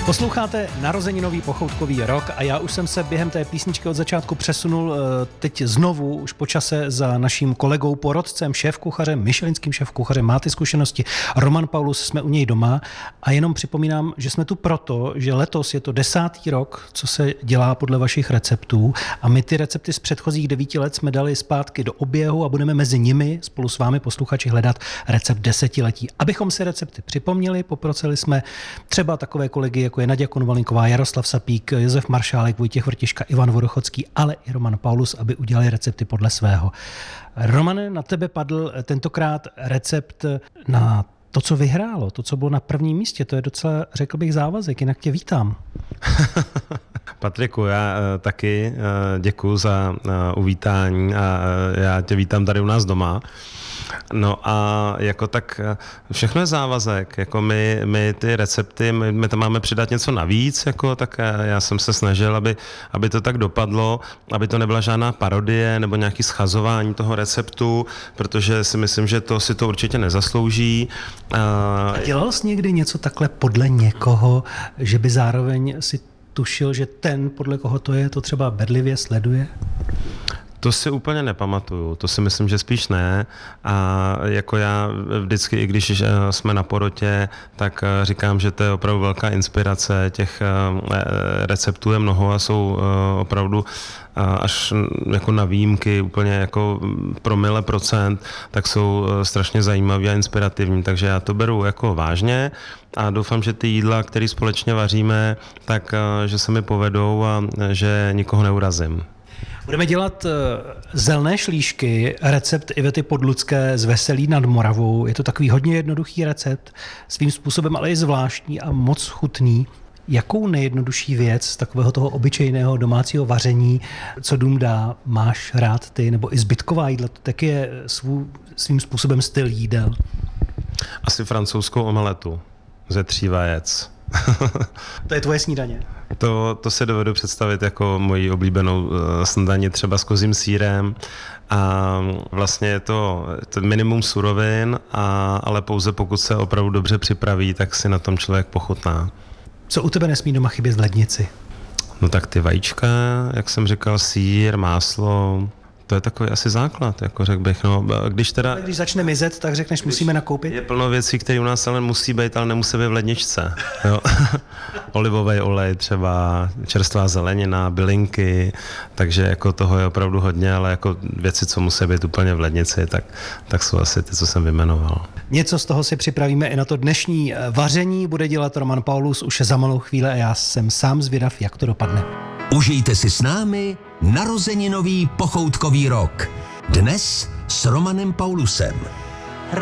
Posloucháte Narozeninový pochoutkový rok a já už jsem se během té písničky od začátku přesunul teď znovu už po čase za naším kolegou, porodcem, šéfkuchařem, michelinským šéfkuchařem, máte zkušenosti. Roman Paulus, jsme u něj doma a jenom připomínám, že jsme tu proto, že letos je to 10. rok, co se dělá podle vašich receptů a my ty recepty z předchozích 9 let jsme dali zpátky do oběhu a budeme mezi nimi spolu s vámi posluchači hledat recept desetiletí. Abychom si recepty připomněli, poprosili jsme třeba takové kolegy, jako je Naděja Konvalinková, Jaroslav Sapík, Josef Maršálek, Vojtěch Vrtiška, Ivan Vodochodský, ale i Roman Paulus, aby udělali recepty podle svého. Romane, na tebe padl tentokrát recept na to, co vyhrálo, to, co bylo na prvním místě. To je docela, řekl bych, závazek, jinak tě vítám. Patriku, já taky děkuju za uvítání a já tě vítám tady u nás doma. No a jako tak všechno je závazek, jako my ty recepty, my tam máme přidat něco navíc, jako tak já jsem se snažil, aby to tak dopadlo, aby to nebyla žádná parodie nebo nějaký schazování toho receptu, protože si myslím, že to si to určitě nezaslouží. A dělal jsi někdy něco takhle podle někoho, že by zároveň si tušil, že ten, podle koho to je, to třeba bedlivě sleduje? To si úplně nepamatuju, to si myslím, že spíš ne. A jako já vždycky, i když jsme na porotě, tak říkám, že to je opravdu velká inspirace. Těch receptů je mnoho a jsou opravdu až jako na výjimky, úplně jako promile procent, tak jsou strašně zajímavé a inspirativní. Takže já to beru jako vážně a doufám, že ty jídla, které společně vaříme, tak že se mi povedou a že nikoho neurazím. Budeme dělat zelné šlíšky, recept Ivety Podlucké z Veselí nad Moravou. Je to takový hodně jednoduchý recept, svým způsobem ale i zvláštní a moc chutný. Jakou nejjednodušší věc z takového toho obyčejného domácího vaření, co dům dá, máš rád ty, nebo i zbytková jídla, to taky je svým způsobem styl jídel? Asi francouzskou omeletu ze 3 vajec. To je tvoje snídaně? To si dovedu představit jako moji oblíbenou snídaní třeba s kozím sýrem a vlastně je to minimum surovin, ale pouze pokud se opravdu dobře připraví, tak si na tom člověk pochutná. Co u tebe nesmí doma chybět v lednici? No tak ty vajíčka, jak jsem říkal, sýr, máslo, to je takový asi základ, jako řekl bych. No, když začne mizet, tak řekneš, musíme nakoupit? Je plno věcí, které u nás ale musí být, ale nemusí být v ledničce. Jo. Olivový olej třeba, čerstvá zelenina, bylinky, takže jako toho je opravdu hodně, ale jako věci, co musí být úplně v lednici, tak jsou asi ty, co jsem vyjmenoval. Něco z toho si připravíme i na to dnešní vaření, bude dělat Roman Paulus už za malou chvíli a já jsem sám zvědav, jak to dopadne. Užijte si s námi Narozeninový pochoutkový rok. Dnes s Romanem Paulusem.